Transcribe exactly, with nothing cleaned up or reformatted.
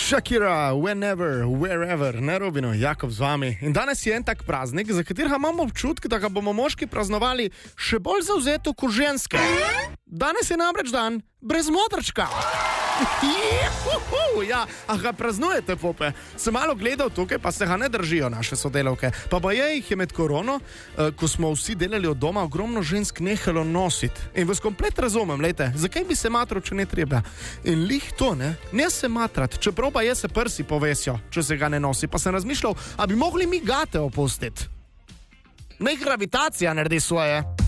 Shakira, whenever, wherever, ne Robino, Jakob z vami. In danes je en tak praznik, za katerega imamo občutek, da ga bomo moški praznovali še bolj zavzeto kot ženske. Danes je namreč dan brez modrčka. Ja, a ga praznujete, pope? Sem malo gledal tukaj, pa se ga ne držijo naše sodelavke. Pa pa je jih je med korono, ko smo vsi delali od doma, ogromno žensk nehalo nositi. In vas komplet razumem, lejte, zakaj bi se matral, če ne treba? In lih to, ne? Ne se matrat, čeprav pa je se prsi povesijo, če se ga ne nosi. Pa sem razmišljal, a bi mogli mi gate opustiti. Naj gravitacija naredi svoje.